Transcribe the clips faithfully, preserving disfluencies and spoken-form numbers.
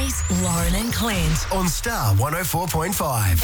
Jace, Lauren and Clint. On Star one oh four point five.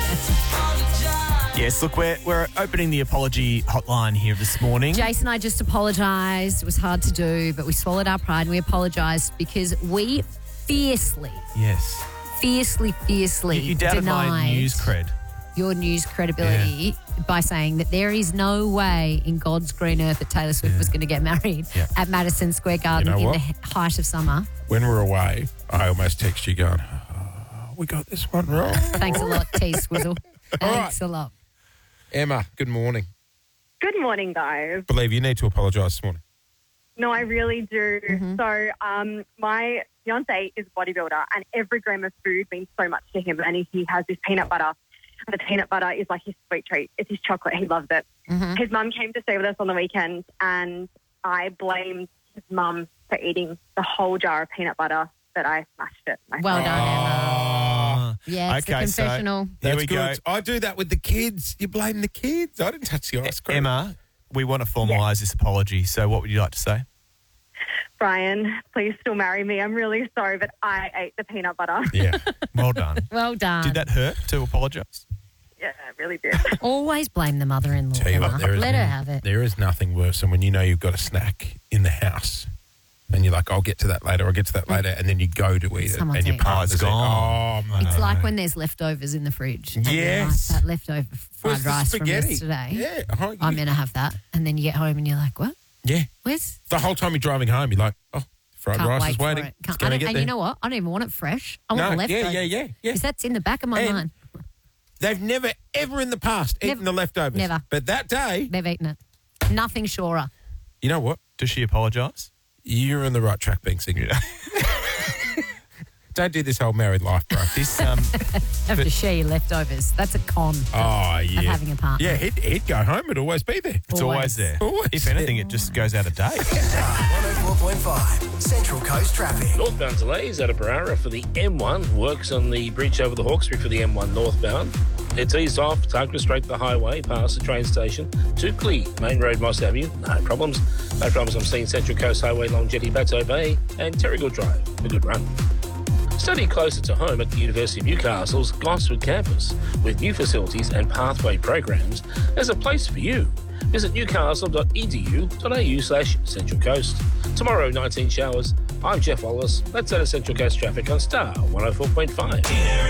Yes, look, we're, we're opening the apology hotline here this morning. Jason and I just apologised. It was hard to do, but we swallowed our pride and we apologised because we fiercely, Yes. fiercely, fiercely You, you doubted denied my news cred. your news credibility by saying that there is no way in God's green earth that Taylor Swift Yeah. was going to get married Yeah. at Madison Square Garden You know in what? the he- height of summer. When we're away, I almost text you going, oh, we got this one wrong. Thanks a lot, T Swizzle. Thanks a lot. Emma, good morning. Good morning, guys. Believe you need to apologise this morning. No, I really do. Mm-hmm. So, um, my fiance is a bodybuilder, and every gram of food means so much to him. And he has this peanut butter, and the peanut butter is like his sweet treat. It's his chocolate. He loves it. Mm-hmm. His mum came to stay with us on the weekend, and I blamed his mum for eating the whole jar of peanut butter that I smashed it. myself. Well done, Emma. Oh, Yeah, it's Okay, the so- confessional. Here that's we good. go. I do that with the kids. You blame the kids. I didn't touch the ice cream. Emma, we want to formalise this apology, so what would you like to say? Brian, please still marry me. I'm really sorry, but I ate the peanut butter. Yeah. Well done. Well done. Did that hurt to apologise? Yeah, it really did. Always blame the mother-in-law. Tell you Emma. what, there is, Let her have it. There is nothing worse than when you know you've got a snack in the house and you're like, I'll get to that later, I'll get to that later, and then you go to eat Someone's it and your eaten it. partner's Oh, it's eaten- gone. Oh, It's no. like when there's leftovers in the fridge. and you're Yes. like, that leftover fried Where's the rice from spaghetti? yesterday. Yeah. Oh, I'm you- going to have that. And then you get home and you're like, what? yeah. Where's? The whole time you're driving home, you're like, oh, fried Can't rice wait is for waiting. it. It's Can't- going I to don't- get and there. you know what? I don't even want it fresh. I want No, the leftovers. yeah, yeah, yeah, yeah. Because that's in the back of my And- mind. They've never, ever in the past eaten Never. the leftovers. Never. But that day, They've eaten it. Nothing surer. you know what? Does she apologise? You're on the right track being single. Don't do this whole married life, bro. This, um, Have to share your leftovers. That's a con Oh, yeah. of having a partner. Yeah, he'd, he'd go home. It'd always be there. it's always there. Always If anything, it just goes out of date. Star one oh four point five. Central Coast Traffic. Northbound delays out of Barara for the M one. Works on the bridge over the Hawkesbury for the M one northbound. It's eased off, Tarkna straight to the highway, past the train station. Tukley, Main Road, Moss Avenue, no problems. No problems I'm seeing Central Coast Highway, Long Jetty, Bateau Bay, and Terrigal Drive. A good run. Study closer to home at the University of Newcastle's Gosford campus with new facilities and pathway programs. There's a place for you. Visit newcastle.edu.au slash Central Coast. Tomorrow, nineteen showers. I'm Jeff Wallace. Let's out of Central Coast traffic on Star one oh four point five.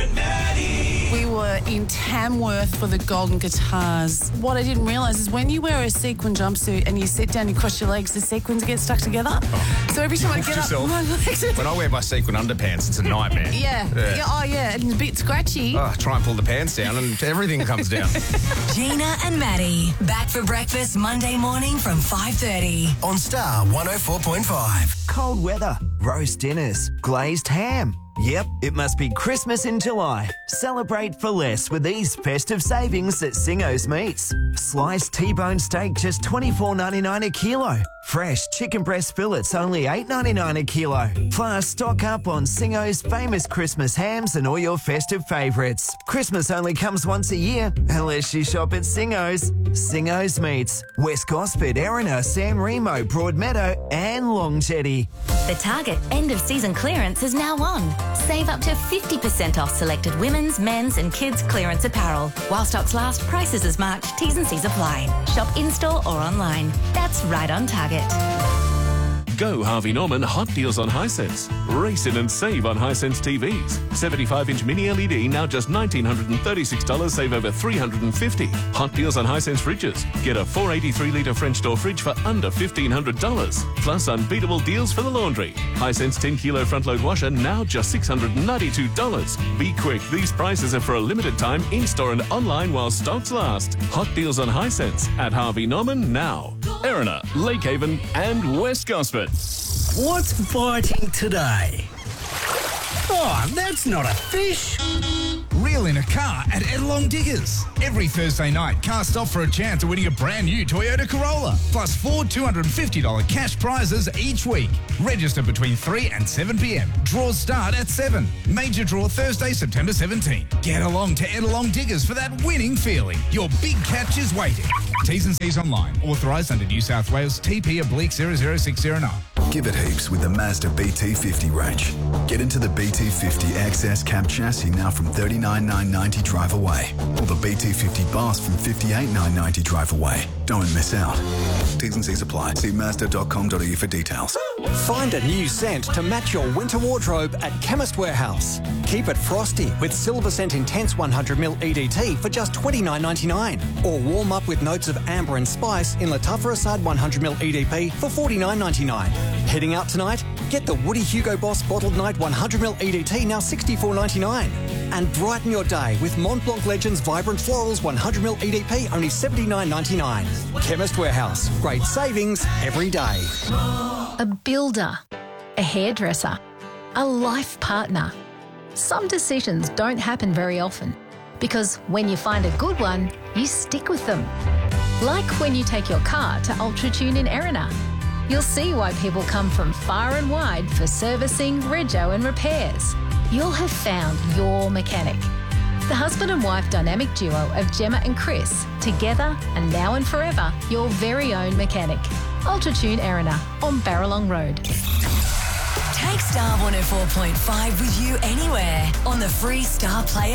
We were in Tamworth for the Golden Guitars. What I didn't realise is when you wear a sequin jumpsuit and you sit down, you cross your legs, the sequins get stuck together. So every time I get yourself. up, my legs are... When I wear my sequin underpants, it's a nightmare. Yeah. Yeah. yeah. Oh, yeah. And a bit scratchy. Oh, try and pull the pants down and everything comes down. Gina and Maddie. Back for breakfast Monday morning from five thirty. On Star one oh four point five. Cold weather, roast dinners, glazed ham. Yep, it must be Christmas in July. Celebrate for less with these festive savings at Singo's Meats. Sliced T-bone steak just twenty-four ninety-nine a kilo. Fresh chicken breast fillets only eight ninety-nine a kilo. Plus, stock up on Singo's famous Christmas hams and all your festive favourites. Christmas only comes once a year, unless you shop at Singo's. Singo's Meats, West Gosford, Erina, San Remo, Broadmeadow and Long Jetty. The Target end-of-season clearance is now on. Save up to fifty percent off selected women's, men's and kids' clearance apparel. While stocks last, prices as marked, T's and C's apply. Shop in-store or online. That's right on Target. Go Harvey Norman Hot Deals on Hisense. Race in and save on Hisense T Vs. seventy-five inch mini L E D now just one thousand nine hundred thirty-six dollars, save over three hundred fifty dollars. Hot Deals on Hisense fridges. Get a four eighty-three litre French door fridge for under fifteen hundred dollars. Plus unbeatable deals for the laundry. Hisense ten kilo front load washer now just six hundred ninety-two dollars. Be quick, these prices are for a limited time in-store and online while stocks last. Hot Deals on Hisense at Harvey Norman now. Erina, Lake Haven and West Gosford. What's biting today? Oh, that's not a fish. Reel in a car at Edelong Diggers. Every Thursday night, cars stop for a chance of winning a brand new Toyota Corolla. Plus four two hundred fifty dollars cash prizes each week. Register between three and seven p.m. Draws start at seven. Major draw Thursday, September seventeenth. Get along to Edelong Diggers for that winning feeling. Your big catch is waiting. T's and C's online. Authorised under New South Wales T P oblique zero zero six zero nine. Give it heaps with the Mazda B T fifty range. Get into the B T fifty X S cab chassis now from thirty-nine thousand nine hundred ninety drive away, or the B T fifty Bus from fifty-eight thousand nine hundred ninety drive away. Don't miss out. T's and C's apply. See mazda dot com dot a u for details. Find a new scent to match your winter wardrobe at Chemist Warehouse. Keep it frosty with Silver Scent Intense one hundred milliliter E D T for just twenty-nine ninety-nine. Or warm up with notes of amber and spice in Lattafa Assad one hundred milliliter E D P for forty-nine ninety-nine. Heading out tonight? Get the Woody Hugo Boss Bottled Night one hundred milliliter E D T now sixty-four ninety-nine. And brighten your day with Mont Blanc Legends Vibrant Florals one hundred milliliter E D P only seventy-nine ninety-nine. Chemist Warehouse. Great savings every day. A builder, a hairdresser, a life partner. Some decisions don't happen very often because when you find a good one, you stick with them. Like when you take your car to UltraTune in Erina. You'll see why people come from far and wide for servicing, rego and repairs. You'll have found your mechanic. The husband and wife dynamic duo of Gemma and Chris, together and now and forever, your very own mechanic. UltraTune Erina on Barralong Road. Take Star one oh four point five with you anywhere on the free Star Player